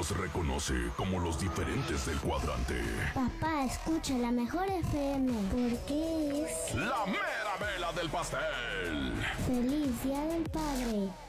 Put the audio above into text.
los reconoce como los diferentes del cuadrante. Papá, escucha la mejor FM porque es La mera vela del pastel. Feliz Día del Padre.